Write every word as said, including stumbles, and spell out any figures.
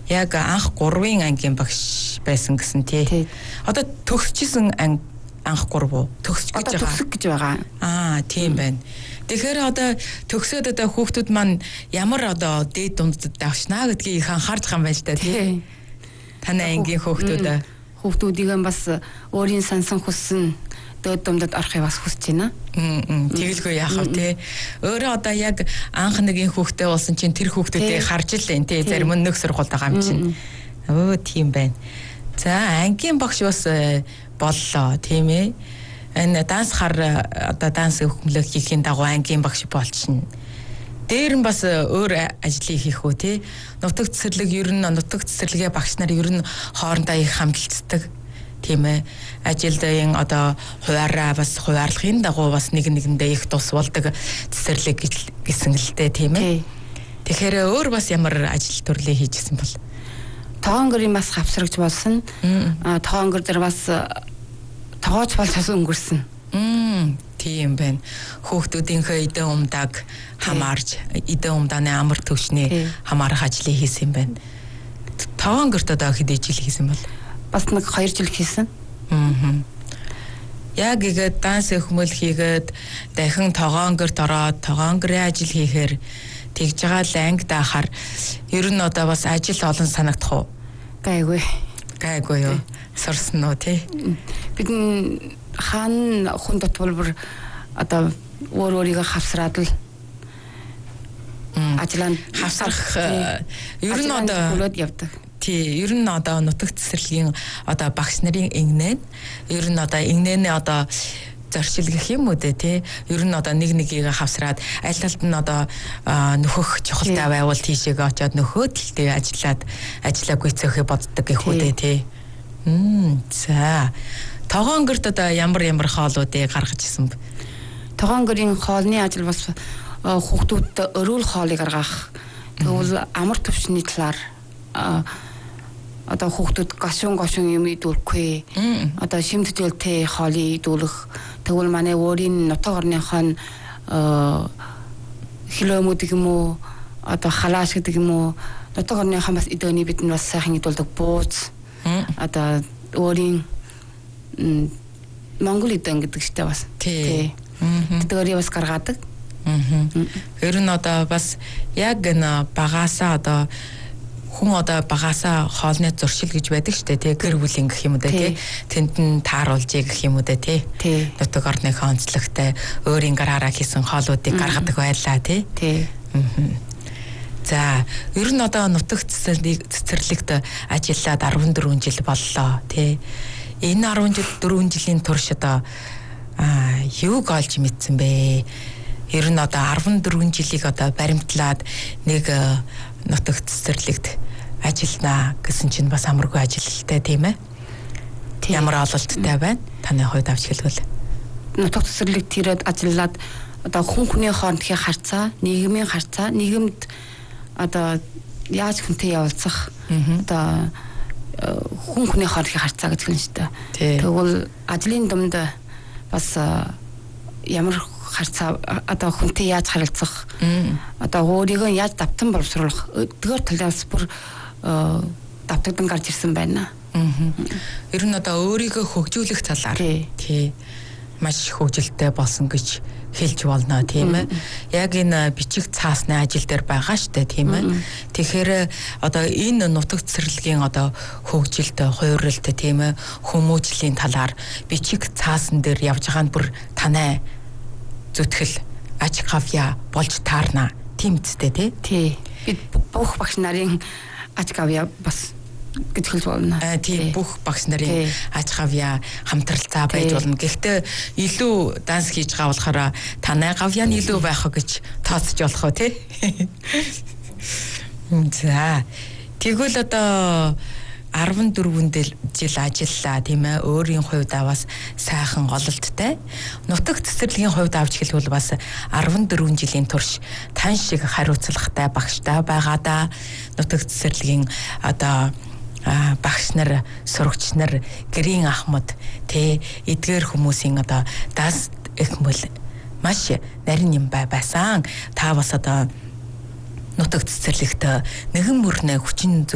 яг анх гурвын ангийн багш байсан гэсэн тий. Одоо төгсчихсэн анги анх гурав уу? Төгсөж гэж байгаа. Төгсөх гэж байгаа. Аа, тийм байна. Тэгэхээр одоо төгсөөд одоо хүүхдүүд маань ямар одоо дээд дундад авчнаа гэдгийг их анхаарч байгаа юм байна л та тий. Танай ангийн хүүхдүүд хүүхдүүдийг бас өөрийн сансан хүссэн дээд дундад орохыг бас хүсэж байна. Мм тэгэлгүй яах вэ те. Өөрөө одоо яг анх нэгэн хүүхдээ болсон чинь тэр хүүхдүүдийг харж л энэ те зарим нь нэг сургуульд байгаа юм чинь. Өө тийм байна. За ангийн багш бас боллоо тийм ээ. Энэ данс хар одоо данс хөгмлөх хийхин дагуу ангийн багш болчихно. Дээр нь бас өөр ажлыг хийх үү те. Нутаг цэцэрлэг ер нь нутаг цэцэрлэгээ багш нар ер нь хоорондоо их хамталцдаг. Тийм ээ. Ажилдаа одоо хуваараа бас хуваарлахын дагуу бас нэг нэгэндээ их тус болдог цэцэрлэг гэсэн л дээ тийм ээ. Тэгэхээр өөр бас ямар ажил төрлөө хийжсэн бол тоогонгорын бас хавсрагч болсон. Аа тоогонгор дээр бас тоогооч болж өнгөрсөн. Мм тийм байна. Хүүхдүүдийнхээ эдэн умдаг хамаарж эдэн умдааны амар төвчний хамаарах ажлыг хийсэн юм байна. Тоогонгорт одоо хэд жил хийсэн бол бас нэг хоёр жил хийсэн. Аа. Яг игээд данс хөгмөл хийгээд дахин тоогонгорт ороод тоогонгорын ажил хийхээр тэгж байгаа л анги даахаар ер нь одоо бас ажил олон санагдах уу? Гайгүй. Гайгүй юу? Сурсан уу тий? Бид хаан хүн дотболбор одоо өөр өөрийгөө хавсраад л ажлаа хавсрах ер нь одоо хөлөөд явдаг. Тий, ер нь одоо нутаг цэцэрлэгийн одоо багш нарын ингэнэ ер нь одоо ингэнэ одоо зорчил гэх юм уу те ер нь одоо нэг нэгийг хавсраад аль талд нь одоо нөхөх чухалтай байвал тийшээгээ очиод нөхөөд л тэгээ ажиллаад ажиллаа гүйцэхээ боддог гэх үү те. Мм за тоогонгорт одоо ямар ямар хоолуудыг гаргаж ирсэн бэ? Тоогонгорын хоолны ажил бас хүүхдүүдтэй өрөөл хоолыг гаргах. Тэгвэл амар төвчний талаар одоо хүүхдүүд гашуун гашуун юм идүүлэхгүй. Одоо шимтгэлтэй хоолыг идүүлэх. Тэгвэл манай өөрийн нутаг орныхон хилөөмүүд юм уу одоо халааш гэдэг юм уу нутаг орныхон бас идэвний бид нь бас сайхан идүүлдэг бууз. Одоо өөрийн Монгол идэв гэдэг чтэй бас. Тий. Тэдгээр бас гаргадаг. Ер нь одоо бас яг энэ багаасаа одоо хүн одоо багаасаа хоолны зуршил гэж байдаг шүү дээ тий гэр бүлийн гэх юм уу тий тэнд нь тааруулжээ гэх юм уу тий нутаг орныхоо онцлогтой өөрийн гараараа хийсэн хоолуудыг гаргадаг байлаа тий за ер нь одоо нутаг цэцэрлэгт ажиллаад арван дөрвөн жил боллоо тий энэ арван дөрвөн жилийн турш одоо юуг олж мэдсэн бэ ер нь одоо арван дөрвөн жилийг одоо баримтлаад нэг нутаг цэцэрлэгт ажиллана гэсэн чинь бас амаргүй ажилттай тийм ээ. Ямар ололттой байна? Таны хувьд авч хэлвэл. Нутаг цэцэрлэгт ирээд ажиллаад одоо хүн хүний хоорондын харьцаа, нийгмийн харьцаа, нийгэмд одоо яаж хүнтэй явуулцах одоо хүн хүний хоорондын харьцаа гэж хэлнэ шүү дээ. Тэгвэл ажлын дунд бас ямар харьцаа одоо хүнтэй яаж харилцах одоо өөрийгөө яаж давтан боловсруулах тэр талаас бүр давтагдан гарч ирсэн байна. Ер нь одоо өөрийгөө хөгжүүлэх талаар тий маш хөгжилтэй болсон гэж хэлж болно тийм ээ. Яг энэ бичиг цаасны ажил дээр байгаа штэ тийм ээ. Тэгэхээр одоо энэ нутаг цэцэрлэгийн одоо хөгжилт хуурилт тийм ээ хүмүүжлийн талаар бичиг цаасан дээр явж байгаа нь бүр танай зүтгэл аж гавья болж таарна тийм үстэй тий. Тий. Бид бүх багш нарын аж гавья бас гэж хэлж болно. Аа тий бүх багш нарын аж гавья хамтралцаа байж болно. Гэхдээ илүү данс хийж байгаа болохоор танай гавья нь илүү байх гэж тооцож болох уу тий. За тэгвэл одоо арван дөрвөн жил ажиллаа тийм ээ өөрийн хувьдаа бас сайхан гололттой нутаг цэцэрлэгийн хувьд авч хэлбэл бас арван дөрвөн жилийн турш тань шиг хариуцлагатай багштай байгаадаа нутаг цэцэрлэгийн одоо багш нар сурагч нар гэрийн ахмад тэ эдгээр хүмүүсийн одоо дас эхмэл маш нарийн юм байсан та бас одоо нутаг цэцэрлэгт нэгэн мөрнө хүчин